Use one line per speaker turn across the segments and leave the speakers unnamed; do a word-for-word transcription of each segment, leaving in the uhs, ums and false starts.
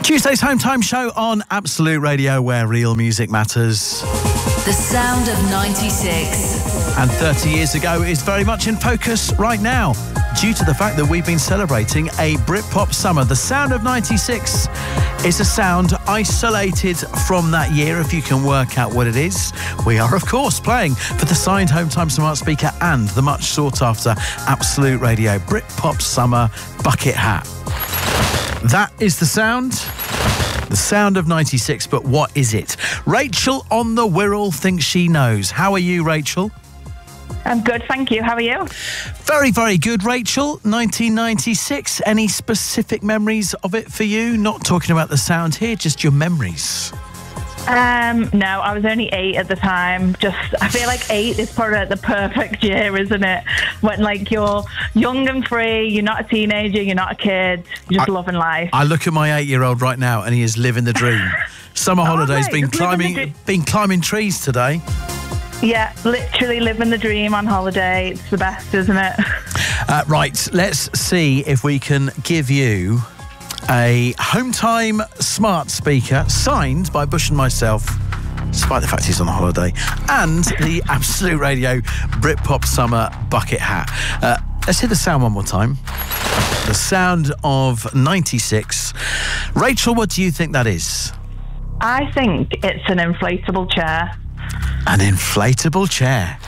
Tuesday's Home Time Show on Absolute Radio, where real music matters.
The sound of ninety-six.
And thirty years ago is very much in focus right now, due to the fact that we've been celebrating a Britpop summer. The sound of ninety-six is a sound isolated from that year, if you can work out what it is. We are, of course, playing for the signed Home Time Smart Speaker and the much sought after Absolute Radio Britpop Summer Bucket Hat. That is the sound. The sound of ninety-six, but what is it? Rachel on the Wirral thinks she knows. How are you, Rachel?
I'm good, thank you. How are you?
Very, very good, Rachel. nineteen ninety-six. Any specific memories of it for you? Not talking about the sound here, just your memories.
Um, no, I was only eight at the time. Just, I feel like eight is probably like the perfect year, isn't it? When like you're young and free, you're not a teenager, you're not a kid, you're just
I,
loving life.
I look at my eight-year-old right now, and he is living the dream. Summer
Oh,
holidays,
mate,
been
just living the
climbing,
dream.
been climbing trees today.
Yeah, literally living the dream on holiday. It's the best, isn't it?
Uh, right, let's see if we can give you a Home Time smart speaker signed by Bush and myself, despite the fact he's on holiday, and the Absolute Radio Britpop Summer Bucket Hat. Uh, let's hear the sound one more time. The sound of ninety-six. Rachel, what do you think that is?
I think it's an inflatable chair.
An inflatable chair.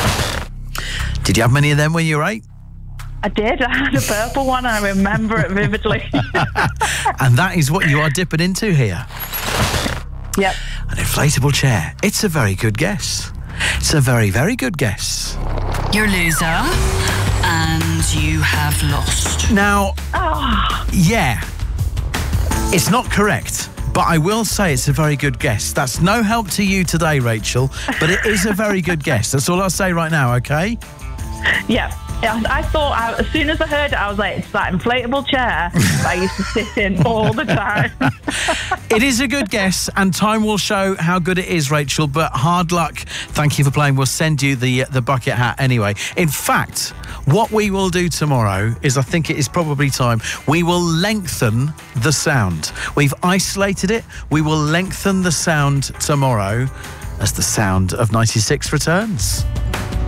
Did you have many of them when you were eight?
I did. I had a purple one. I remember it vividly.
And that is what you are dipping into here.
Yep.
An inflatable chair. It's a very good guess. It's a very, very good guess.
You're a loser, and you have lost.
Now,
Oh,
yeah, it's not correct, but I will say it's a very good guess. That's no help to you today, Rachel, but it is a very good guess. That's all I'll say right now, okay?
yeah. Yeah, I thought, I, as soon as I heard it, I was like, it's that inflatable chair that I used to sit in all the time.
It is a good guess, and time will show how good it is, Rachel, but hard luck. Thank you for playing. We'll send you the, the bucket hat anyway. In fact, what we will do tomorrow is, I think it is probably time, we will lengthen the sound. We've isolated it. We will lengthen the sound tomorrow as the sound of ninety-six returns.